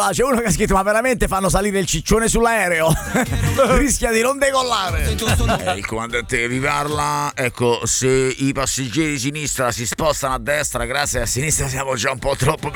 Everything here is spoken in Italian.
là, c'è uno che ha scritto: ma veramente fanno salire il ciccione sull'aereo? Rischia di non decollare. Il comandante che vi parla, ecco, se i passeggeri di sinistra si spostano a destra, grazie, a sinistra siamo già un po' troppo